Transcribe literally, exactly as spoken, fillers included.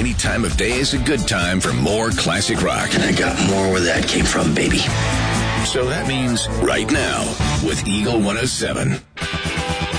Any time of day is a good time for more classic rock. And I got more where that came from, baby. So that means right now with Eagle one oh seven.